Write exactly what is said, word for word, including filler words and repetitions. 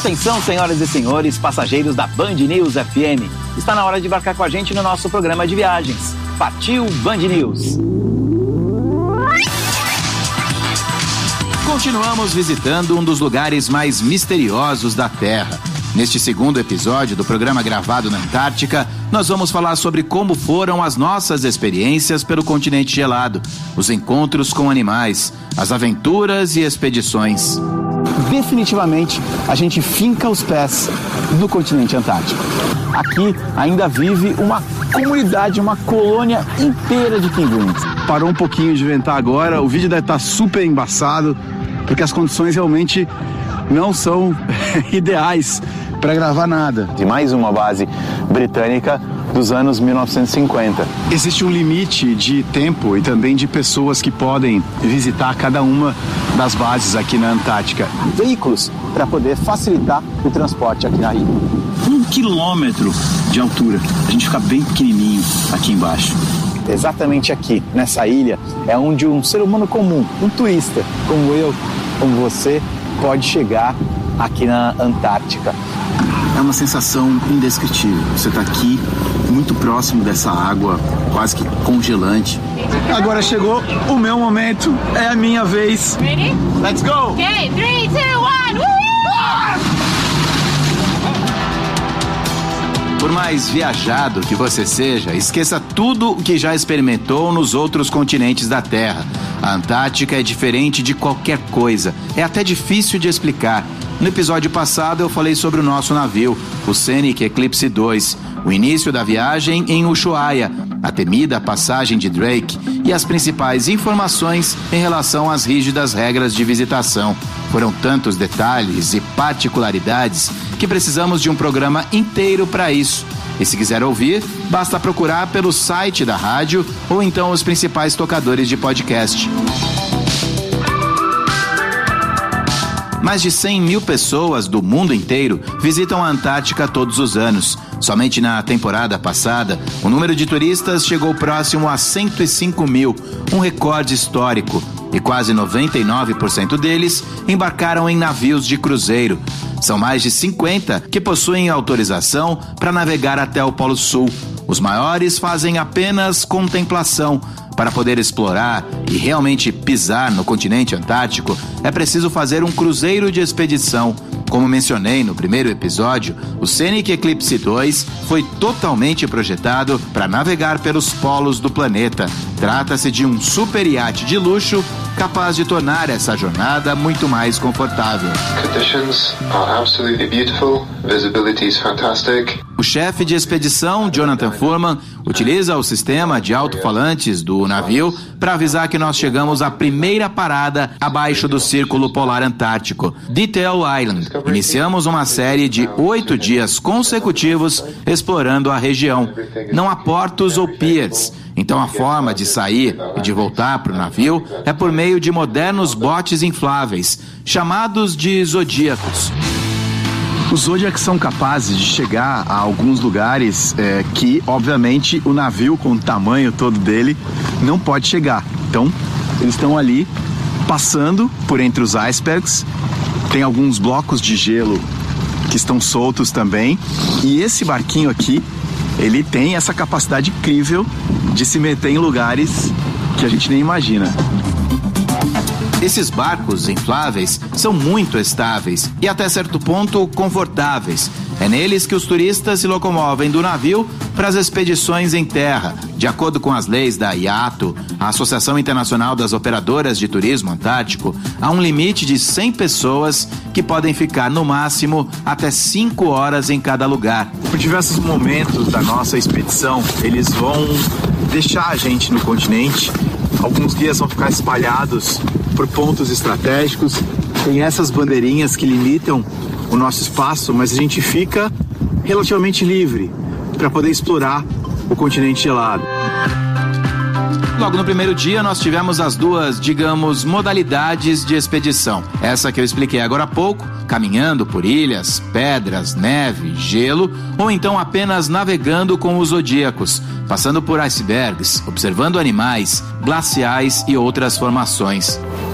Atenção, senhoras e senhores, passageiros da Band News F M. Está na hora de embarcar com a gente no nosso programa de viagens. Partiu Band News! Continuamos visitando um dos lugares mais misteriosos da Terra. Neste segundo episódio do programa gravado na Antártica, nós vamos falar sobre como foram as nossas experiências pelo continente gelado, os encontros com animais, as aventuras e expedições. Definitivamente, a gente finca os pés no continente antártico. Aqui ainda vive uma comunidade, uma colônia inteira de pinguins. Parou um pouquinho de ventar agora, o vídeo deve estar super embaçado, porque as condições realmente não são ideais para gravar nada. De mais uma base britânica dos anos mil novecentos e cinquenta. Existe um limite de tempo e também de pessoas que podem visitar cada uma das bases aqui na Antártica. Veículos para poder facilitar o transporte aqui na ilha. Um quilômetro de altura. A gente fica bem pequenininho aqui embaixo. Exatamente aqui, nessa ilha, é onde um ser humano comum, um turista, como eu, como você, pode chegar aqui na Antártica. É uma sensação indescritível. Você está aqui, muito próximo dessa água, quase que congelante. Agora chegou o meu momento, é a minha vez. Ready? Let's go! Okay, three, two, one, woo! Por mais viajado que você seja, esqueça tudo o que já experimentou nos outros continentes da Terra. A Antártica é diferente de qualquer coisa, é até difícil de explicar. No episódio passado eu falei sobre o nosso navio, o Scenic Eclipse dois, o início da viagem em Ushuaia, a temida passagem de Drake e as principais informações em relação às rígidas regras de visitação. Foram tantos detalhes e particularidades que precisamos de um programa inteiro para isso. E se quiser ouvir, basta procurar pelo site da rádio ou então os principais tocadores de podcast. Mais de cem mil pessoas do mundo inteiro visitam a Antártica todos os anos. Somente na temporada passada, o número de turistas chegou próximo a cento e cinco mil, um recorde histórico. E quase noventa e nove por cento deles embarcaram em navios de cruzeiro. São mais de cinquenta que possuem autorização para navegar até o Polo Sul. Os maiores fazem apenas contemplação. Para poder explorar e realmente pisar no continente antártico, é preciso fazer um cruzeiro de expedição. Como mencionei no primeiro episódio, o Scenic Eclipse dois foi totalmente projetado para navegar pelos polos do planeta. Trata-se de um super iate de luxo capaz de tornar essa jornada muito mais confortável. Conditions are absolutely beautiful. Visibility is fantastic. O chefe de expedição, Jonathan Furman, utiliza o sistema de alto-falantes do navio para avisar que nós chegamos à primeira parada abaixo do Círculo Polar Antártico, Detail Island. Iniciamos uma série de oito dias consecutivos explorando a região. Não há portos ou piers, então a forma de sair e de voltar para o navio é por meio de modernos botes infláveis, chamados de zodíacos. Os Zodiacs são capazes de chegar a alguns lugares é, que, obviamente, o navio, com o tamanho todo dele, não pode chegar. Então, eles estão ali, passando por entre os icebergs. Tem alguns blocos de gelo que estão soltos também. E esse barquinho aqui, ele tem essa capacidade incrível de se meter em lugares que a gente nem imagina. Esses barcos infláveis são muito estáveis e até certo ponto confortáveis. É neles que os turistas se locomovem do navio para as expedições em terra. De acordo com as leis da I A T O, a Associação Internacional das Operadoras de Turismo Antártico, há um limite de cem pessoas que podem ficar no máximo até cinco horas em cada lugar. Por diversos momentos da nossa expedição, eles vão deixar a gente no continente. Alguns guias vão ficar espalhados por pontos estratégicos. Tem essas bandeirinhas que limitam o nosso espaço, mas a gente fica relativamente livre para poder explorar o continente gelado. Logo no primeiro dia nós tivemos as duas, digamos, modalidades de expedição. Essa que eu expliquei agora há pouco, caminhando por ilhas, pedras, neve, gelo, ou então apenas navegando com os zodíacos, passando por icebergs, observando animais, glaciais e outras formações.